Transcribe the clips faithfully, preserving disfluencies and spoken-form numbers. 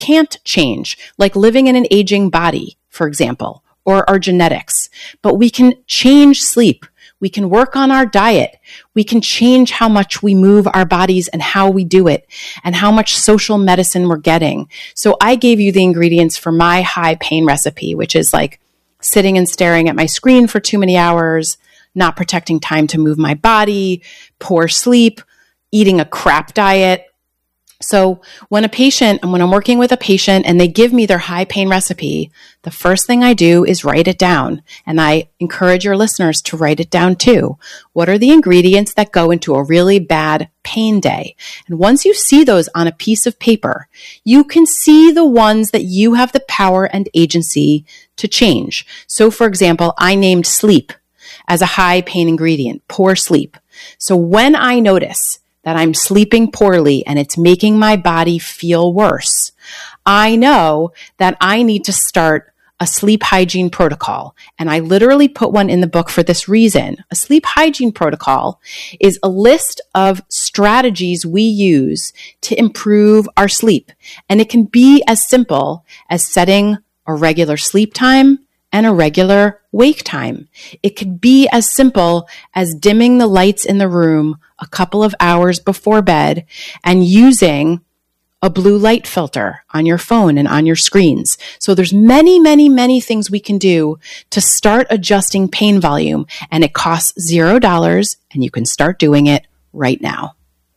can't change, like living in an aging body, for example, or our genetics. But we can change sleep. We can work on our diet. We can change how much we move our bodies and how we do it and how much social medicine we're getting. So I gave you the ingredients for my high pain recipe, which is like sitting and staring at my screen for too many hours, not protecting time to move my body, poor sleep, eating a crap diet. So when a patient, and when I'm working with a patient and they give me their high pain recipe, the first thing I do is write it down. And I encourage your listeners to write it down too. What are the ingredients that go into a really bad pain day? And once you see those on a piece of paper, you can see the ones that you have the power and agency to change. So for example, I named sleep as a high pain ingredient, poor sleep. So when I notice that I'm sleeping poorly and it's making my body feel worse, I know that I need to start a sleep hygiene protocol. And I literally put one in the book for this reason. A sleep hygiene protocol is a list of strategies we use to improve our sleep. And it can be as simple as setting a regular sleep time and a regular wake time. It could be as simple as dimming the lights in the room a couple of hours before bed and using a blue light filter on your phone and on your screens. So there's many, many, many things we can do to start adjusting pain volume, and it costs zero dollars, and you can start doing it right now.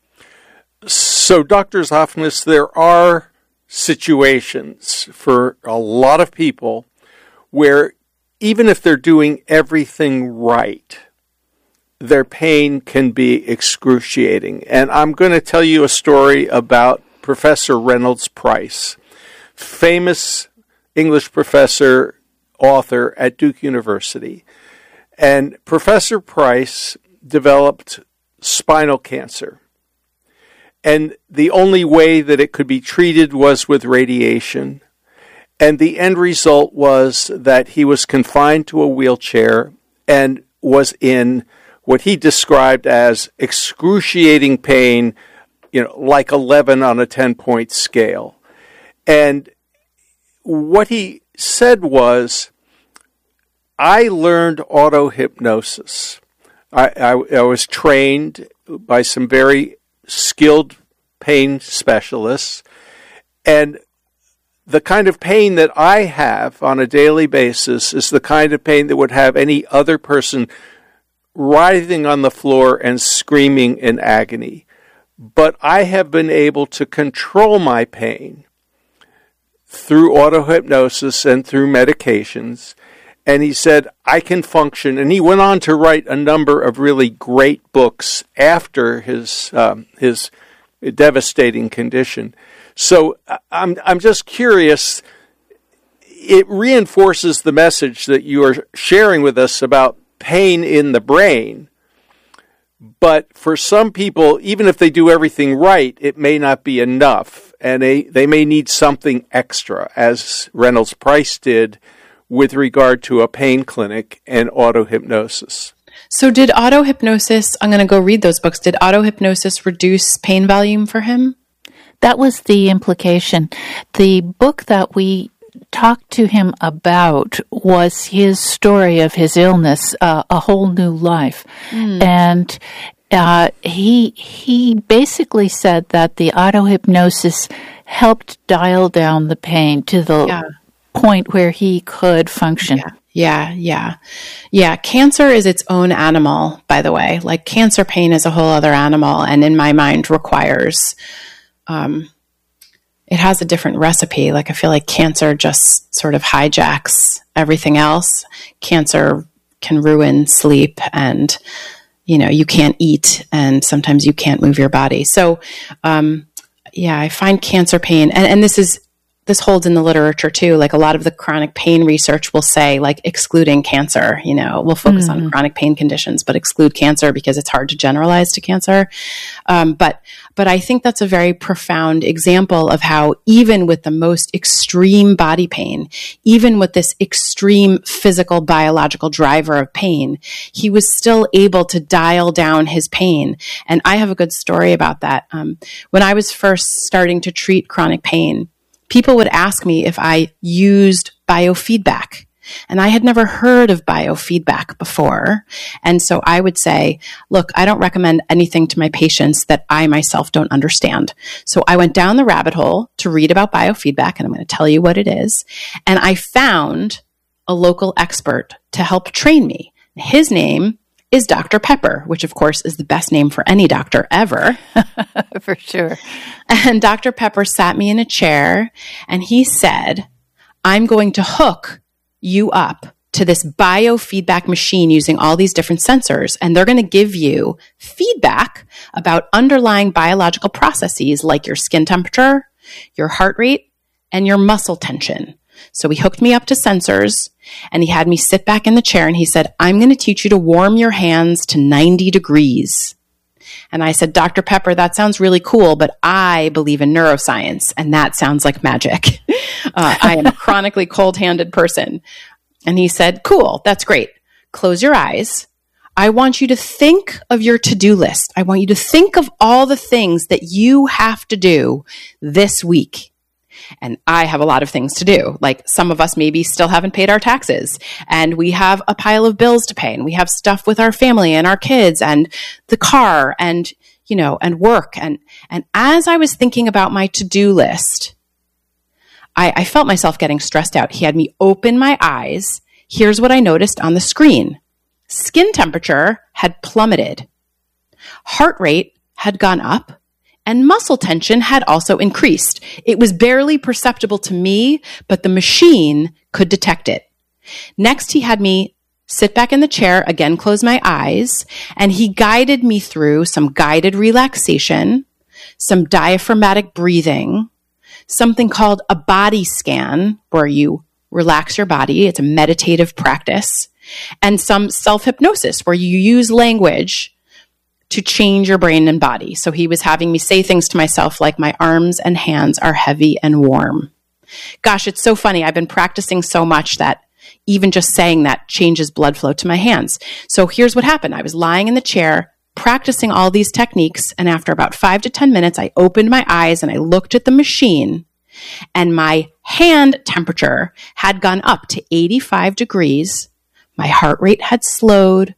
So, Doctor Zoffness, there are situations for a lot of people where even if they're doing everything right, their pain can be excruciating. And I'm going to tell you a story about Professor Reynolds Price, famous English professor, author at Duke University. And Professor Price developed spinal cancer. And the only way that it could be treated was with radiation. And the end result was that he was confined to a wheelchair and was in what he described as excruciating pain, you know, like eleven on a ten-point scale. And what he said was, I learned auto-hypnosis. I, I, I was trained by some very skilled pain specialists, and the kind of pain that I have on a daily basis is the kind of pain that would have any other person writhing on the floor and screaming in agony. But I have been able to control my pain through auto-hypnosis and through medications. And he said, I can function. And he went on to write a number of really great books after his um, his devastating condition. So I'm I'm just curious, it reinforces the message that you are sharing with us about pain in the brain. But for some people, even if they do everything right, it may not be enough. And they, they may need something extra, as Reynolds Price did with regard to a pain clinic and auto-hypnosis. So did auto-hypnosis, I'm going to go read those books, did auto-hypnosis reduce pain volume for him? That was the implication. The book that we talked to him about was his story of his illness, uh, A Whole New Life. Mm. And uh, he he basically said that the auto-hypnosis helped dial down the pain to the yeah. point where he could function. Yeah. Yeah, yeah. Yeah, cancer is its own animal, by the way. Like, cancer pain is a whole other animal, and in my mind requires, um, it has a different recipe. Like, I feel like cancer just sort of hijacks everything else. Cancer can ruin sleep, and, you know, you can't eat, and sometimes you can't move your body. So, um, yeah, I find cancer pain, and, and this is, this holds in the literature too. Like, a lot of the chronic pain research will say, like, excluding cancer, you know, we'll focus mm-hmm. on chronic pain conditions, but exclude cancer because it's hard to generalize to cancer. Um, but, but I think that's a very profound example of how even with the most extreme body pain, even with this extreme physical biological driver of pain, he was still able to dial down his pain. And I have a good story about that. Um, when I was first starting to treat chronic pain, people would ask me if I used biofeedback. And I had never heard of biofeedback before. And so I would say, look, I don't recommend anything to my patients that I myself don't understand. So I went down the rabbit hole to read about biofeedback, and I'm going to tell you what it is. And I found a local expert to help train me. His name is Doctor Pepper, which of course is the best name for any doctor ever. For sure. And Doctor Pepper sat me in a chair and he said, I'm going to hook you up to this biofeedback machine using all these different sensors, and they're going to give you feedback about underlying biological processes like your skin temperature, your heart rate, and your muscle tension. So he hooked me up to sensors, and he had me sit back in the chair, and he said, I'm going to teach you to warm your hands to ninety degrees. And I said, Doctor Pepper, that sounds really cool, but I believe in neuroscience, and that sounds like magic. uh, I am a chronically cold-handed person. And he said, cool, that's great. Close your eyes. I want you to think of your to-do list. I want you to think of all the things that you have to do this week. And I have a lot of things to do. Like some of us maybe still haven't paid our taxes, and we have a pile of bills to pay, and we have stuff with our family and our kids and the car and, you know, and work. And, and as I was thinking about my to-do list, I, I felt myself getting stressed out. He had me open my eyes. Here's what I noticed on the screen. Skin temperature had plummeted. Heart rate had gone up. And muscle tension had also increased. It was barely perceptible to me, but the machine could detect it. Next, he had me sit back in the chair, again close my eyes, and he guided me through some guided relaxation, some diaphragmatic breathing, something called a body scan, where you relax your body. It's a meditative practice, and some self-hypnosis, where you use language to change your brain and body. So he was having me say things to myself like, my arms and hands are heavy and warm. Gosh, it's so funny. I've been practicing so much that even just saying that changes blood flow to my hands. So here's what happened. I was lying in the chair practicing all these techniques, and after about five to ten minutes, I opened my eyes and I looked at the machine, and my hand temperature had gone up to eighty-five degrees. My heart rate had slowed,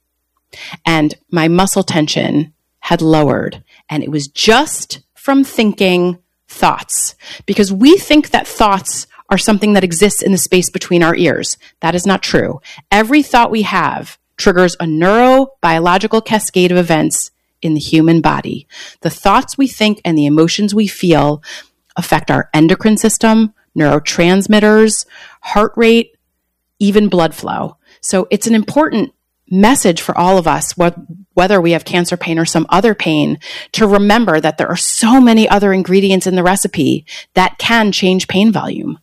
and my muscle tension had lowered. And it was just from thinking thoughts, because we think that thoughts are something that exists in the space between our ears. That is not true. Every thought we have triggers a neurobiological cascade of events in the human body. The thoughts we think and the emotions we feel affect our endocrine system, neurotransmitters, heart rate, even blood flow. So it's an important message for all of us, whether we have cancer pain or some other pain, to remember that there are so many other ingredients in the recipe that can change pain volume.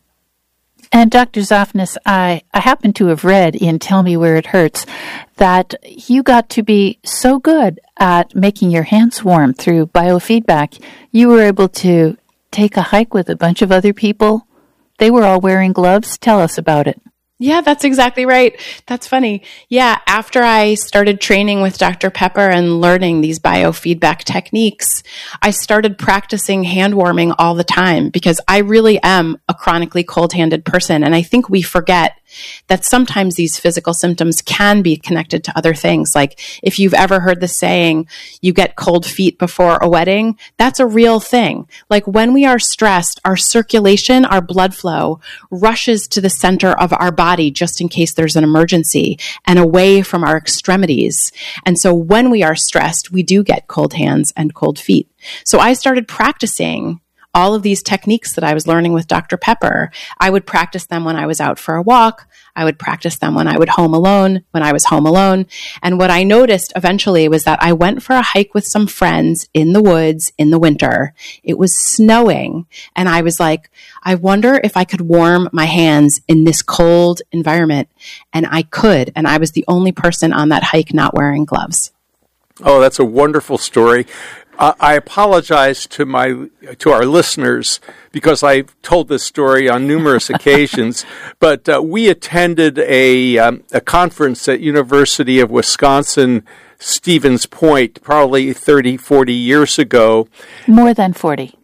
And Doctor Zoffness, I, I happen to have read in Tell Me Where It Hurts that you got to be so good at making your hands warm through biofeedback, you were able to take a hike with a bunch of other people. They were all wearing gloves. Tell us about it. Yeah, that's exactly right. That's funny. Yeah, after I started training with Doctor Pepper and learning these biofeedback techniques, I started practicing hand warming all the time, because I really am a chronically cold-handed person. And I think we forget that sometimes these physical symptoms can be connected to other things. Like if you've ever heard the saying, you get cold feet before a wedding, that's a real thing. Like when we are stressed, our circulation, our blood flow rushes to the center of our body just in case there's an emergency, and away from our extremities. And so when we are stressed, we do get cold hands and cold feet. So I started practicing all of these techniques that I was learning with Doctor Pepper. I would practice them when I was out for a walk. I would practice them when I would home alone, when I was home alone. And what I noticed eventually was that I went for a hike with some friends in the woods in the winter. It was snowing. And I was like, I wonder if I could warm my hands in this cold environment. And I could. And I was the only person on that hike not wearing gloves. Oh, that's a wonderful story. Uh, I apologize to my to our listeners because I've told this story on numerous occasions, but uh, we attended a um, a conference at University of Wisconsin Stevens Point probably thirty, forty years ago. More than forty.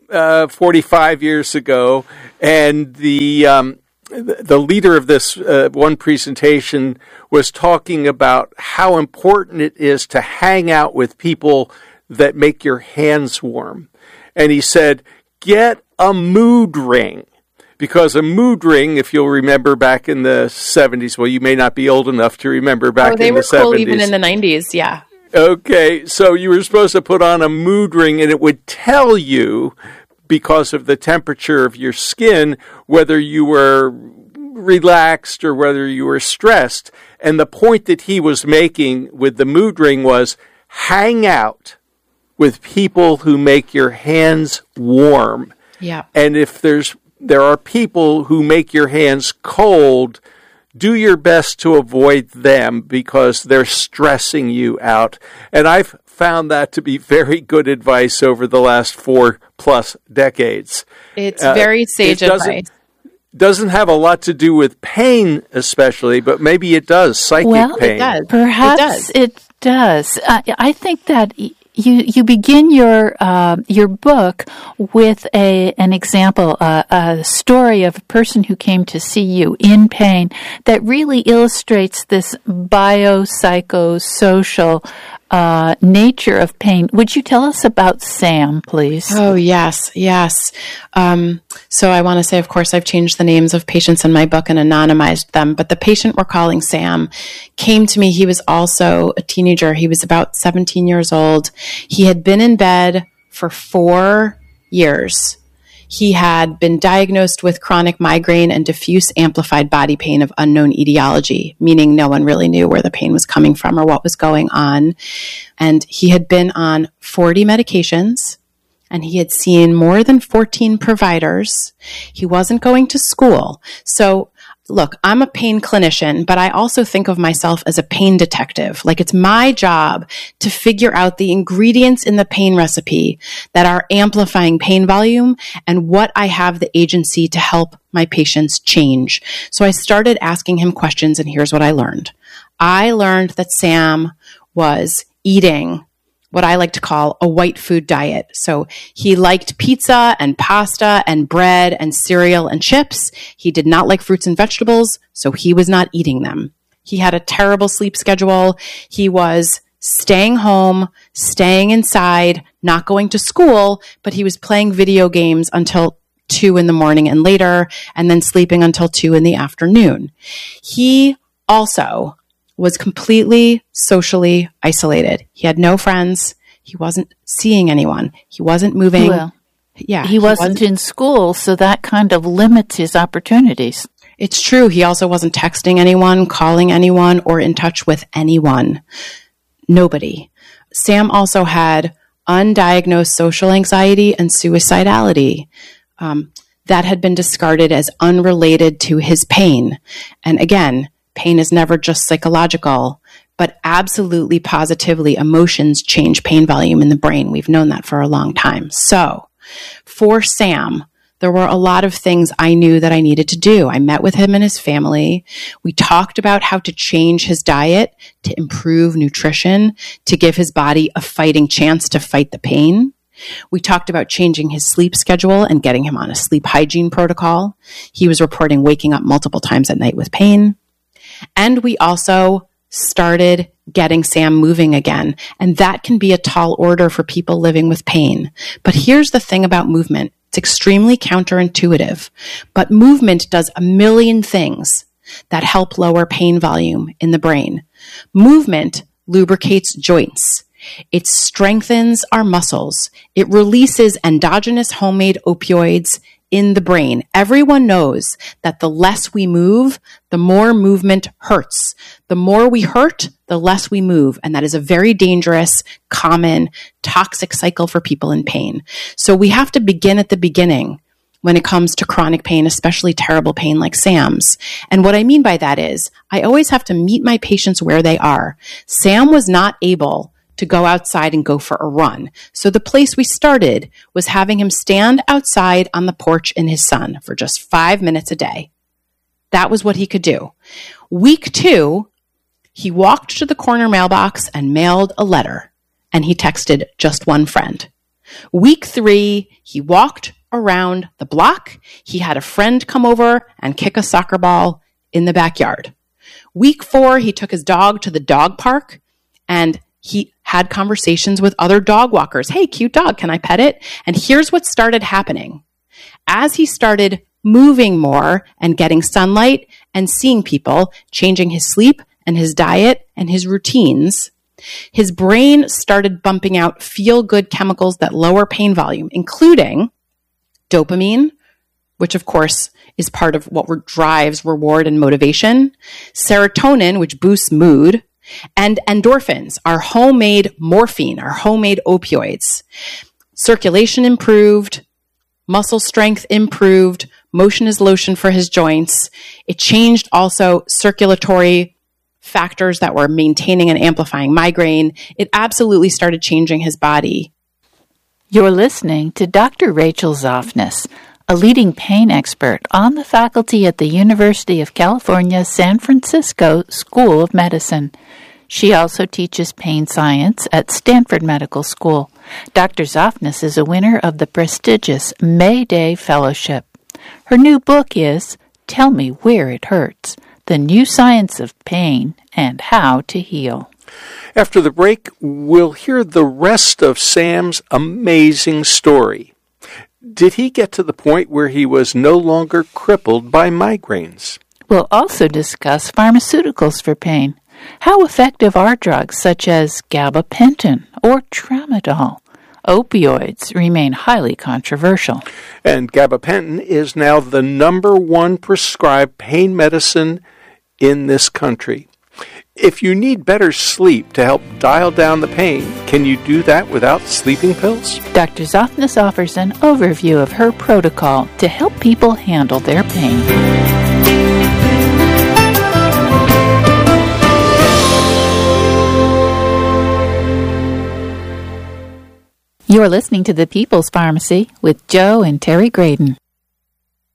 uh, forty-five years ago, and the um, the leader of this uh, one presentation was talking about how important it is to hang out with people that make your hands warm. And he said, get a mood ring. Because a mood ring, if you'll remember back in the seventies, well, you may not be old enough to remember back oh, they in were the seventies. Cool even in the nineties, yeah. Okay, so you were supposed to put on a mood ring, and it would tell you, because of the temperature of your skin, whether you were relaxed or whether you were stressed. And the point that he was making with the mood ring was, hang out with people who make your hands warm. Yeah. And if there's there are people who make your hands cold, do your best to avoid them because they're stressing you out. And I've found that to be very good advice over the last four plus decades. It's uh, very sage it advice. Doesn't have a lot to do with pain, especially, but maybe it does. Psychic well, pain. It does. Perhaps it does. It does. Uh, I think that you you begin your uh, your book with a an example, uh, a story of a person who came to see you in pain that really illustrates this biopsychosocial uh, nature of pain. Would you tell us about Sam, please? Oh, yes, yes. Um, so I want to say, of course, I've changed the names of patients in my book and anonymized them, but the patient we're calling Sam came to me. He was also a teenager. He was about seventeen years old. He had been in bed for four years. He had been diagnosed with chronic migraine and diffuse amplified body pain of unknown etiology, meaning no one really knew where the pain was coming from or what was going on. And he had been on forty medications, and he had seen more than fourteen providers. He wasn't going to school. So look, I'm a pain clinician, but I also think of myself as a pain detective. Like, it's my job to figure out the ingredients in the pain recipe that are amplifying pain volume and what I have the agency to help my patients change. So I started asking him questions, and here's what I learned. I learned that Sam was eating what I like to call a white food diet. So he liked pizza and pasta and bread and cereal and chips. He did not like fruits and vegetables, so he was not eating them. He had a terrible sleep schedule. He was staying home, staying inside, not going to school, but he was playing video games until two in the morning and later, and then sleeping until two in the afternoon. He also was completely socially isolated. He had no friends. He wasn't seeing anyone. He wasn't moving. Well, yeah, he, he wasn't, wasn't in school, so that kind of limits his opportunities. It's true. He also wasn't texting anyone, calling anyone, or in touch with anyone. Nobody. Sam also had undiagnosed social anxiety and suicidality. Um, that had been discarded as unrelated to his pain. And again, pain is never just psychological, but absolutely positively emotions change pain volume in the brain. We've known that for a long time. So for Sam, there were a lot of things I knew that I needed to do. I met with him and his family. We talked about how to change his diet to improve nutrition, to give his body a fighting chance to fight the pain. We talked about changing his sleep schedule and getting him on a sleep hygiene protocol. He was reporting waking up multiple times at night with pain. And we also started getting Sam moving again. And that can be a tall order for people living with pain. But here's the thing about movement. It's extremely counterintuitive. But movement does a million things that help lower pain volume in the brain. Movement lubricates joints. It strengthens our muscles. It releases endogenous homemade opioids in the brain. Everyone knows that the less we move, the more movement hurts. The more we hurt, the less we move. And that is a very dangerous, common, toxic cycle for people in pain. So we have to begin at the beginning when it comes to chronic pain, especially terrible pain like Sam's. And what I mean by that is I always have to meet my patients where they are. Sam was not able to go outside and go for a run. So the place we started was having him stand outside on the porch in his sun for just five minutes a day. That was what he could do. Week two, he walked to the corner mailbox and mailed a letter, and he texted just one friend. Week three, he walked around the block. He had a friend come over and kick a soccer ball in the backyard. Week four, he took his dog to the dog park and he had conversations with other dog walkers. Hey, cute dog, can I pet it? And here's what started happening. As he started moving more and getting sunlight and seeing people, changing his sleep and his diet and his routines, his brain started bumping out feel-good chemicals that lower pain volume, including dopamine, which of course is part of what drives reward and motivation, serotonin, which boosts mood, and endorphins, our homemade morphine, our homemade opioids. Circulation improved, muscle strength improved, motion is lotion for his joints. It changed also circulatory factors that were maintaining and amplifying migraine. It absolutely started changing his body. You're listening to Doctor Rachel Zoffness, a leading pain expert on the faculty at the University of California, San Francisco School of Medicine. She also teaches pain science at Stanford Medical School. Doctor Zoffness is a winner of the prestigious May Day Fellowship. Her new book is Tell Me Where It Hurts, The New Science of Pain and How to Heal. After the break, we'll hear the rest of Sam's amazing story. Did he get to the point where he was no longer crippled by migraines? We'll also discuss pharmaceuticals for pain. How effective are drugs such as gabapentin or tramadol? Opioids remain highly controversial. And gabapentin is now the number one prescribed pain medicine in this country. If you need better sleep to help dial down the pain, can you do that without sleeping pills? Doctor Zoffness offers an overview of her protocol to help people handle their pain. You're listening to The People's Pharmacy with Joe and Terry Graydon.